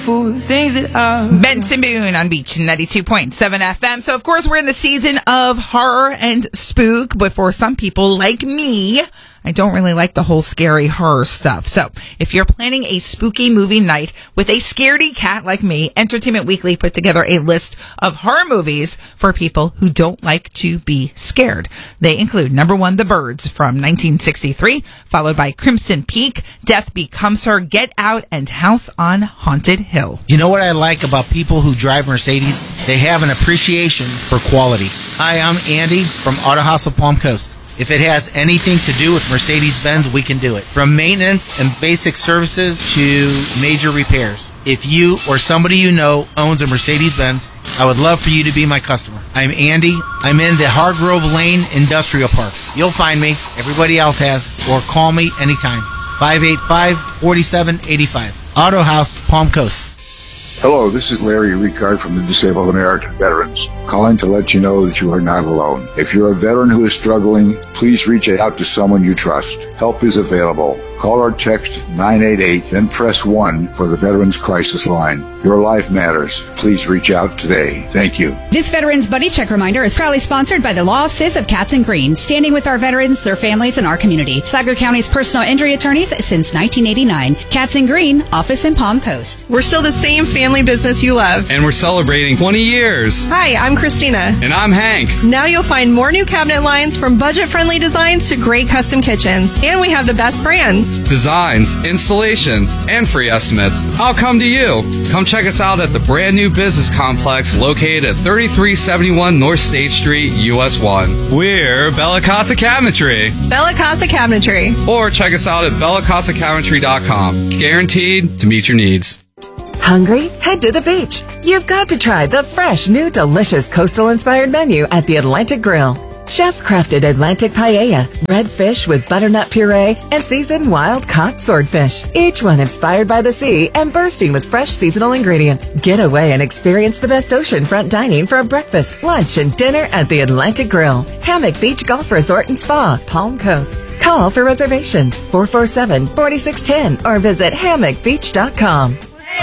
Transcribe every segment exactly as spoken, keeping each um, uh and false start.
For the things that are Benson Boone on Beach ninety-two point seven F M. So, of course, we're in the season of horror and spook, but for some people like me, I don't really like the whole scary horror stuff. So, if you're planning a spooky movie night with a scaredy cat like me, Entertainment Weekly put together a list of horror movies for people who don't like to be scared. They include number one, The Birds from nineteen sixty-three, followed by Crimson Peak, Death Becomes Her, Get Out, and House on Haunted Hill. You know what I like about people who drive Mercedes? They have an appreciation for quality. Hi, I'm Andy from Auto House of Palm Coast. If it has anything to do with Mercedes-Benz, we can do it. From maintenance and basic services to major repairs. If you or somebody you know owns a Mercedes-Benz, I would love for you to be my customer. I'm Andy. I'm in the Hargrove Lane Industrial Park. You'll find me. Everybody else has. Or call me anytime. five eight five, four seven eight five. Auto House, Palm Coast. Hello, this is Larry Ricard from the Disabled American Veterans, calling to let you know that you are not alone. If you're a veteran who is struggling, please reach out to someone you trust. Help is available. Call or text nine eight eight, then press one for the Veterans Crisis Line. Your life matters. Please reach out today. Thank you. This Veterans Buddy Check reminder is proudly sponsored by the Law Offices of Katz and Green, standing with our veterans, their families, and our community. Flagler County's personal injury attorneys since nineteen eighty-nine. Katz and Green, office in Palm Coast. We're still the same family business you love. And we're celebrating twenty years. Hi, I'm Christina. And I'm Hank. Now you'll find more new cabinet lines, from budget-friendly designs to great custom kitchens. And we have the best brands. Designs, installations, and free estimates. I'll come to you. Come check us out at the brand new business complex located at thirty-three seventy-one North State Street, U S one. We're Bella Casa Cabinetry. Bella Casa Cabinetry. Or check us out at bella casa cabinetry dot com. Guaranteed to meet your needs. Hungry? Head to the beach. You've got to try the fresh, new, delicious coastal-inspired menu at the Atlantic Grill. Chef-crafted Atlantic paella, red fish with butternut puree, and seasoned wild-caught swordfish. Each one inspired by the sea and bursting with fresh seasonal ingredients. Get away and experience the best oceanfront dining for a breakfast, lunch, and dinner at the Atlantic Grill. Hammock Beach Golf Resort and Spa, Palm Coast. Call for reservations, four four seven, four six one zero, or visit hammock beach dot com.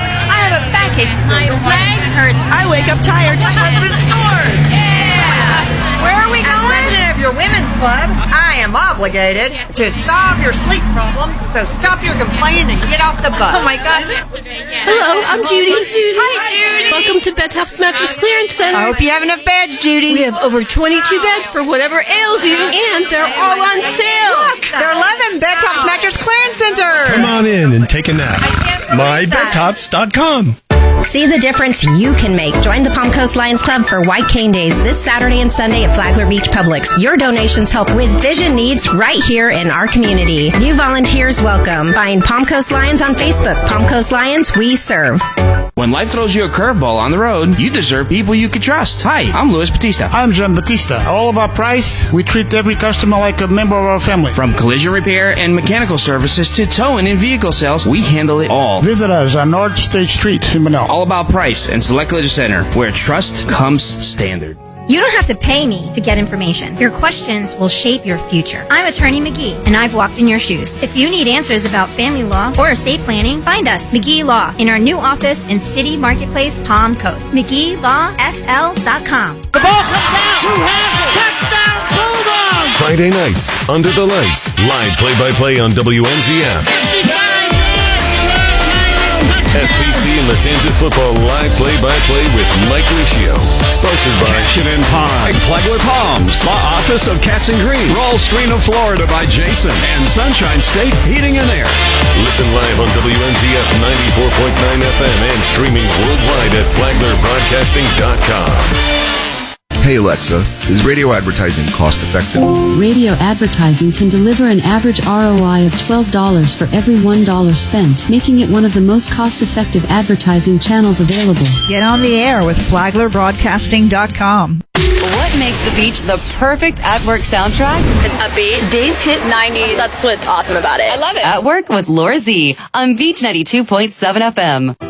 I have a backache. My leg hurts. I wake up tired. My husband snores. Yeah. Where are we going? As president of your women's club, I am obligated to solve your sleep problems. So stop your complaining and get off the bus. Oh my God. Hello, I'm Judy. I'm Judy. Hi, Judy. Welcome to Bedtops Mattress Clearance Center. I hope you have enough beds, Judy. We have over twenty-two beds for whatever ails you, and they're all on sale. Look, they're eleven Bedtops Mattress Clearance Center. Come on in and take a nap. my bed tops dot com. See the difference you can make. Join the Palm Coast Lions Club for White Cane Days this Saturday and Sunday at Flagler Beach Publix. Your donations help with vision needs right here in our community. New volunteers welcome. Find Palm Coast Lions on Facebook. Palm Coast Lions, we serve. When life throws you a curveball on the road, you deserve people you can trust. Hi, I'm Luis Batista. I'm John Batista. All about price, we treat every customer like a member of our family. From collision repair and mechanical services to towing and vehicle sales, we handle it all. Visit us on North State Street in Manila. All about price and Select Collision Center, where trust comes standard. You don't have to pay me to get information. Your questions will shape your future. I'm Attorney McGee, and I've walked in your shoes. If you need answers about family law or estate planning, find us, McGee Law, in our new office in City Marketplace, Palm Coast. McGee Law F L dot com. The ball comes out. Who has it? Touchdown, Bulldogs! Friday nights, Under the Lights, live play-by-play on W N Z F. F P C and Matanzas football live play-by-play with Mike Riccio. Sponsored by Cashin and Pond, Flagler Palms, Law Office of Katz and Green, Roll Screen of Florida by Jason, and Sunshine State Heating and Air. Listen live on W N Z F ninety-four point nine F M and streaming worldwide at flagler broadcasting dot com. Hey Alexa, is radio advertising cost effective? Radio advertising can deliver an average R O I of twelve dollars for every one dollar spent, making it one of the most cost-effective advertising channels available. Get on the air with flagler broadcasting dot com. What makes the beach the perfect at-work soundtrack? It's upbeat. Today's hit nineties. That's what's awesome about it. I love it. At Work with Laura Z on Beach ninety-two point seven F M.